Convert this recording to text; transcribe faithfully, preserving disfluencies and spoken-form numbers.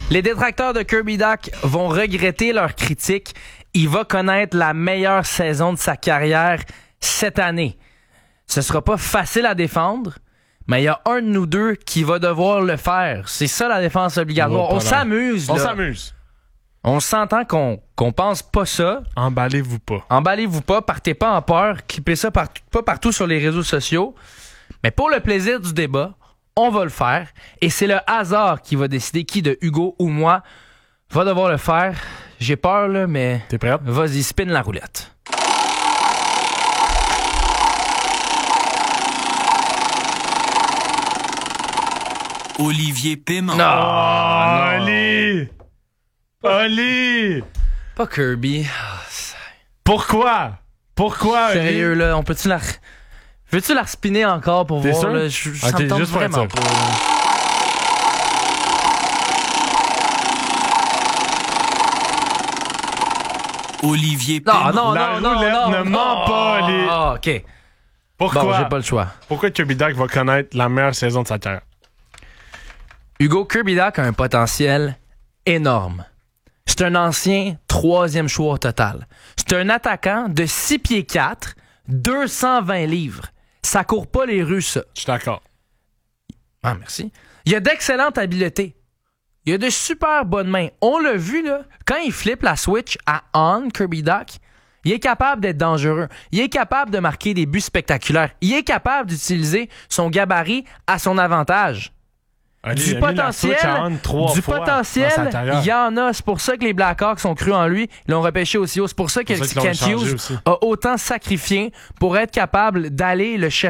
Les détracteurs de Kirby Dach vont regretter leur critique. Il va connaître la meilleure saison de sa carrière cette année. Ce sera pas facile à défendre, mais il y a un de nous deux qui va devoir le faire. C'est ça la défense obligatoire. On, On s'amuse, là. On s'amuse. On s'entend qu'on qu'on pense pas ça. Emballez-vous pas. Emballez-vous pas, partez pas en peur, clippez ça par, pas partout sur les réseaux sociaux. Mais pour le plaisir du débat, on va le faire. Et c'est le hasard qui va décider qui de Hugo ou moi va devoir le faire. J'ai peur, là, mais... T'es prête? Vas-y, spin la roulette. Olivier Paiement. Non! Oh, non. Oli! Oli! Pas Kirby. Pourquoi? Pourquoi, Oli? Sérieux, là, on peut-tu la... Veux-tu la spinner encore pour T'es voir? sûr? Là, je, ça Ok, me tente juste pour être vraiment sûr. pas. Là. Olivier Non, Paiement. non, La non, non, roulette non. ne ment pas, Ah, Oli. ah, OK. Pourquoi? Bon, j'ai pas le choix. Pourquoi Kirby Dach va connaître la meilleure saison de sa carrière? Hugo Kirby Dach a un potentiel énorme. C'est un ancien troisième choix au total. C'est un attaquant de six pieds quatre, deux cent vingt livres. Ça court pas les rues, ça. Je suis d'accord. Ah, merci. Il a d'excellentes habiletés. Il a de super bonnes mains. On l'a vu, là, quand il flippe la switch à on, Kirby Dach, il est capable d'être dangereux. Il est capable de marquer des buts spectaculaires. Il est capable d'utiliser son gabarit à son avantage. Oli, Du il a mis la potentiel, switch à on trois du fois potentiel, dans sa carrière. il y en a. C'est pour ça que les Blackhawks ont cru en lui. Ils l'ont repêché aussi haut. C'est pour ça que C'est pour ça qu'ils l'ont Kent échangé Hughes aussi. a autant sacrifié pour être capable d'aller le chercher.